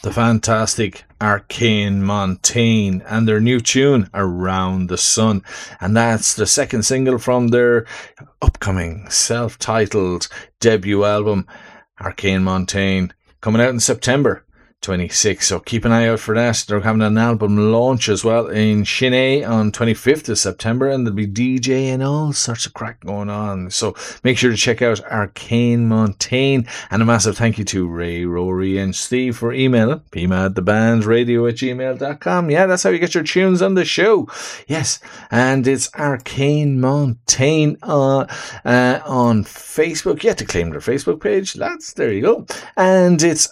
the fantastic Arcane Montaigne and their new tune Around the Sun, and that's the second single from their upcoming self-titled debut album Arcane Montaigne, coming out in September 26, so keep an eye out for that. They're having an album launch as well in Chennai on 25th of September, and there'll be DJ and all sorts of crack going on, so make sure to check out Arcane Montaigne. And a massive thank you to Ray, Rory and Steve for emailing pmadthebandradio@gmail.com. Yeah, that's how you get your tunes on the show. Yes, and it's Arcane Montaigne on Facebook. You have to claim their Facebook page, lads. There you go. And it's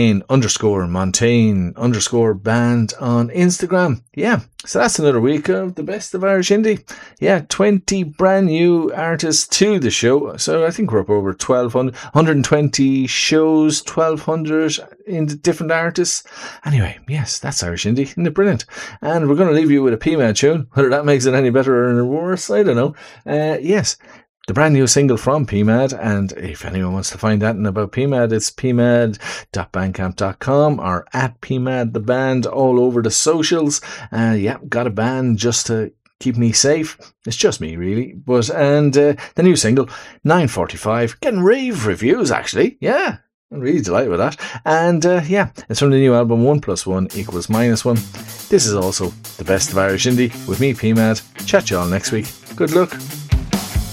Arcane_Montaigne_band on Instagram. Yeah, so that's another week of the best of Irish indie. Yeah, 20 brand new artists to the show. So I think we're up over 120 shows, 1,200 in the different artists. Anyway, yes, that's Irish indie. Isn't it brilliant? And we're going to leave you with a PMAD tune. Whether that makes it any better or worse, I don't know. Yes. The brand new single from PMAD, and if anyone wants to find out about PMAD, it's pmad.bandcamp.com or at PMAD the band all over the socials. Yeah, got a band just to keep me safe. It's just me, really. And the new single, 9:45, getting rave reviews, actually. Yeah, I'm really delighted with that. And yeah, it's from the new album 1 + 1 = -1. This is also the best of Irish indie with me, PMAD. Chat you all next week. Good luck.